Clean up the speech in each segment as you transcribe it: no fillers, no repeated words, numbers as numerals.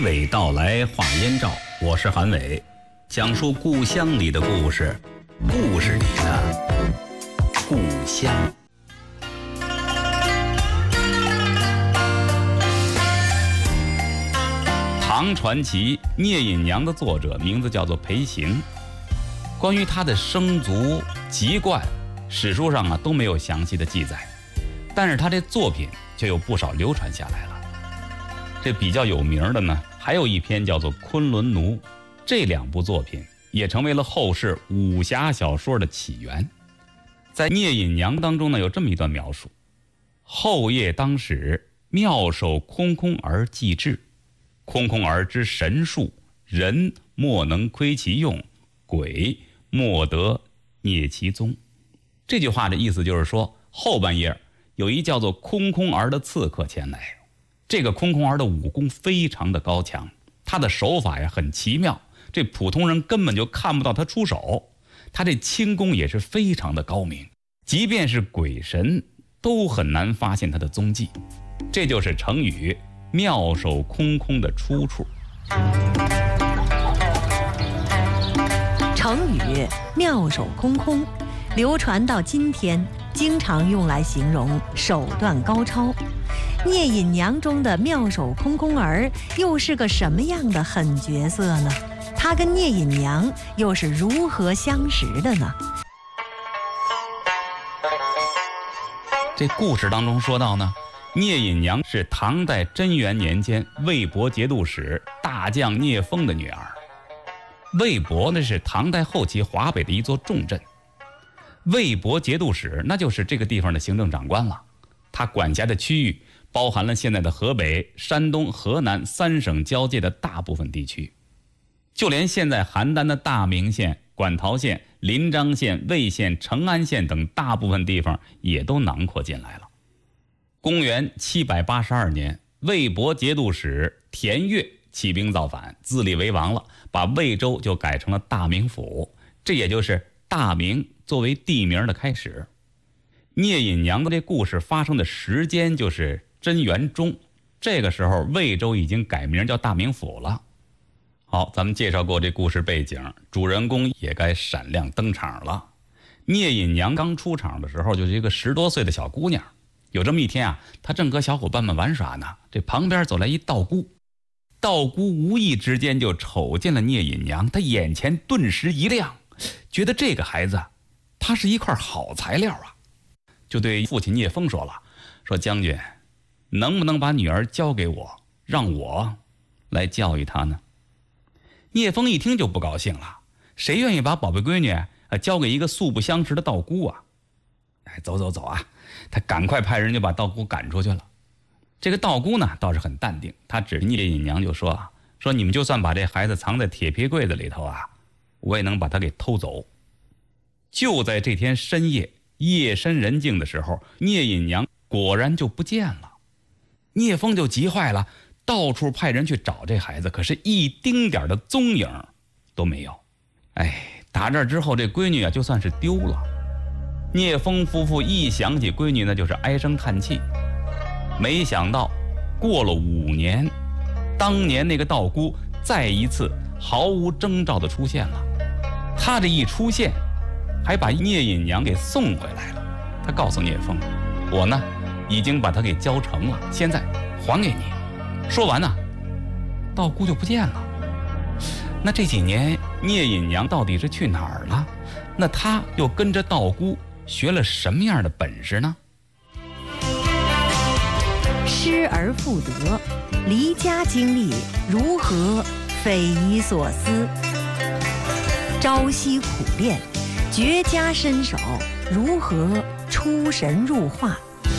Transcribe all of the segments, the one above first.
娓道来话燕赵，我是韩伟，讲述故乡里的故事，故事里的故乡。唐传奇《聂隐娘》的作者名字叫做裴行，关于他的生卒籍贯，史书上都没有详细的记载，但是他这作品就有不少流传下来了。这比较有名的呢，还有一篇叫做《昆仑奴》，这两部作品也成为了后世武侠小说的起源。在《聂隐娘》当中呢，有这么一段描述：后夜当时，妙手空空而既至，空空而知神术，人莫能窥其用，鬼莫得蹑其踪。这句话的意思就是说，后半夜有一叫做空空儿的刺客前来，这个空空儿的武功非常的高强，他的手法呀很奇妙，这普通人根本就看不到他出手，他这轻功也是非常的高明，即便是鬼神都很难发现他的踪迹。这就是成语妙手空空的出处。 成语妙手空空流传到今天，经常用来形容手段高超。聂隐娘中的妙手空空儿又是个什么样的狠角色呢？他跟聂隐娘又是如何相识的呢？ 这故事当中说到呢，聂隐娘是唐代贞元年间魏博节度使大将聂风的女儿。魏博呢是唐代后期华北的一座重镇，魏博节度使那就是这个地方的行政长官了，他管辖的区域包含了现在的河北、山东、河南三省交界的大部分地区，就连现在邯郸的大名县、馆陶县、临漳县、魏县、成安县等大部分地方也都囊括进来了。公元782年，魏博节度使田悦起兵造反，自立为王了，把魏州就改成了大名府，这也就是大名作为地名的开始。聂隐娘的这故事发生的时间就是贞元中，这个时候魏州已经改名叫大名府了。好，咱们介绍过这故事背景，主人公也该闪亮登场了。聂隐娘刚出场的时候就是一个10多岁的小姑娘。有这么一天啊，她正和小伙伴们玩耍呢，这旁边走来一道姑，道姑无意之间就瞅见了聂隐娘，她眼前顿时一亮，觉得这个孩子他是一块好材料啊，就对父亲聂风说了，说将军能不能把女儿交给我，让我来教育她呢？聂风一听就不高兴了，谁愿意把宝贝闺女交给一个素不相识的道姑啊？走走走啊，他赶快派人就把道姑赶出去了。这个道姑呢倒是很淡定，他指着聂隐娘就说你们就算把这孩子藏在铁皮柜子里头啊，我也能把他给偷走。就在这天深夜，夜深人静的时候，聂隐娘果然就不见了。聂风就急坏了，到处派人去找这孩子，可是一丁点的踪影都没有。打这之后这闺女就算是丢了。聂风夫妇一想起闺女，那就是唉声叹气。没想到过了5年，当年那个道姑再一次毫无征兆的出现了。她这一出现还把聂隐娘给送回来了。她告诉聂风，我呢已经把她给教成了，现在还给你。说完呢，道姑就不见了。那这几年聂隐娘到底是去哪儿了？那她又跟着道姑学了什么样的本事呢？ 失而复得，离家经历如何匪夷所思？朝夕苦练，绝佳身手如何出神入化？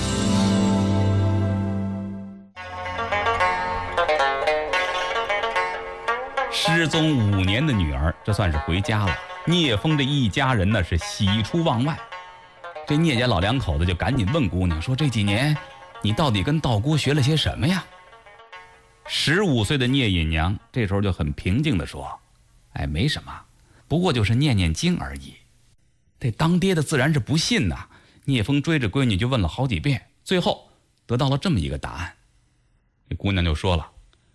失踪5年的女儿这算是回家了。聂风这一家人呢是喜出望外。这聂家老两口子就赶紧问姑娘说，这几年你到底跟道姑学了些什么呀？15岁的聂隐娘这时候就很平静地说，没什么，不过就是念念经而已。这当爹的自然是不信呐。聂风追着闺女就问了好几遍，最后得到了这么一个答案。这姑娘就说了，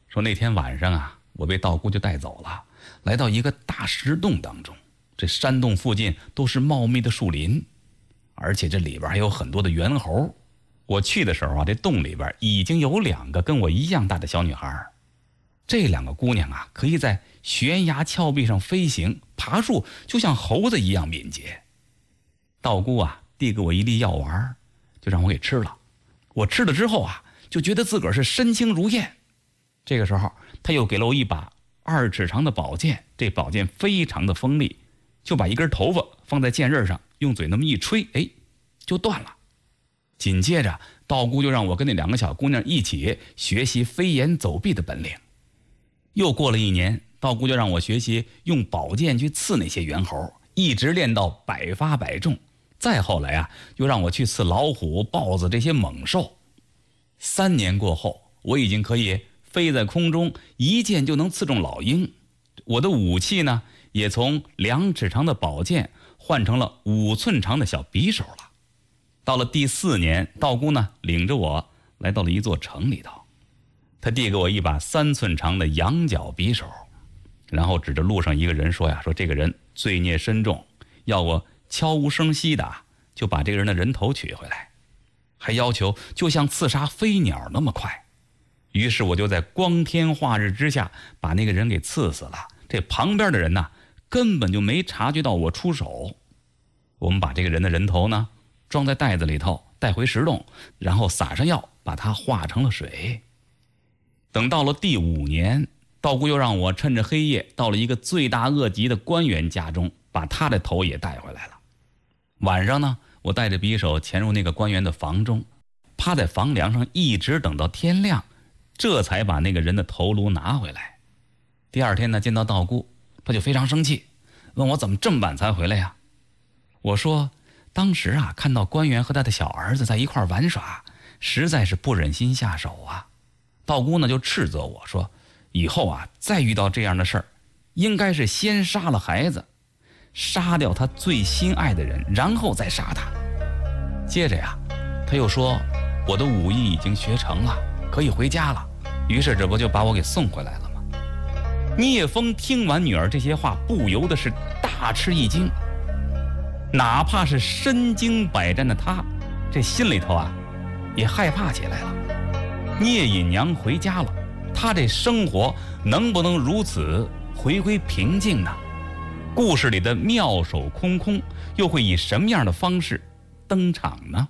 说那天晚上啊，我被道姑就带走了，来到一个大石洞当中。这山洞附近都是茂密的树林，而且这里边还有很多的猿猴。我去的时候啊，这洞里边已经有2个跟我一样大的小女孩。这2个姑娘啊，可以在悬崖峭壁上飞行，爬树就像猴子一样敏捷。道姑啊，递给我一粒药丸，就让我给吃了。我吃了之后啊，就觉得自个儿是身轻如燕。这个时候，他又给了我一把2尺长的宝剑，这宝剑非常的锋利，就把一根头发放在剑刃上，用嘴那么一吹，就断了。紧接着，道姑就让我跟那2个小姑娘一起学习飞檐走壁的本领。又过了1年，道姑就让我学习用宝剑去刺那些猿猴，一直练到百发百中。再后来啊，又让我去刺老虎、豹子这些猛兽。3年过后，我已经可以飞在空中，一剑就能刺中老鹰。我的武器呢，也从2尺长的宝剑换成了5寸长的小匕首了。到了第4年，道姑呢领着我来到了一座城里头，他递给我一把3寸长的羊角匕首，然后指着路上一个人说呀，说这个人罪孽深重，要我悄无声息的就把这个人的人头取回来，还要求就像刺杀飞鸟那么快。于是我就在光天化日之下把那个人给刺死了。这旁边的人呢，根本就没察觉到我出手。我们把这个人的人头呢装在袋子里头，带回石洞，然后撒上药，把它化成了水。等到了第5年，道姑又让我趁着黑夜到了一个罪大恶极的官员家中，把他的头也带回来了。晚上呢，我带着匕首潜入那个官员的房中，趴在房梁上一直等到天亮，这才把那个人的头颅拿回来。第2天呢，见到道姑，他就非常生气，问我怎么这么晚才回来呀？我说当时啊，看到官员和他的小儿子在一块玩耍，实在是不忍心下手啊。道姑呢就斥责我说，以后啊再遇到这样的事儿，应该是先杀了孩子，杀掉他最心爱的人，然后再杀他。接着呀，他又说我的武艺已经学成了，可以回家了，于是这不就把我给送回来了吗？聂风听完女儿这些话，不由得是大吃一惊。哪怕是身经百战的他，这心里头啊也害怕起来了。聂隐娘回家了，他这生活能不能如此回归平静呢？故事里的妙手空空又会以什么样的方式登场呢？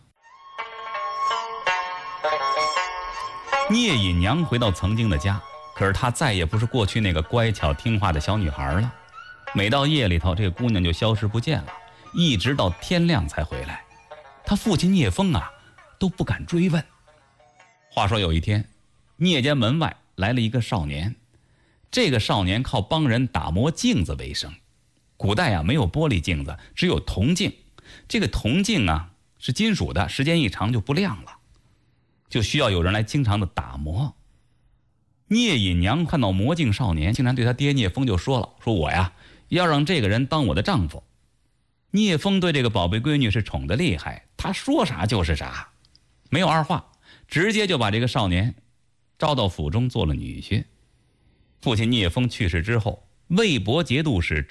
聂隐娘回到曾经的家，可是她再也不是过去那个乖巧听话的小女孩了。每到夜里头，这个姑娘就消失不见了，一直到天亮才回来。她父亲聂风啊都不敢追问。话说有一天，聂家门外来了一个少年，这个少年靠帮人打磨镜子为生。古代啊没有玻璃镜子，只有铜镜。这个铜镜啊是金属的，时间一长就不亮了，就需要有人来经常的打磨。聂隐娘看到磨镜少年，竟然对他爹聂风就说了，说我呀要让这个人当我的丈夫。聂风对这个宝贝闺女是宠得厉害，他说啥就是啥，没有二话，直接就把这个少年招到府中做了女婿。父亲聂风去世之后，魏博节度使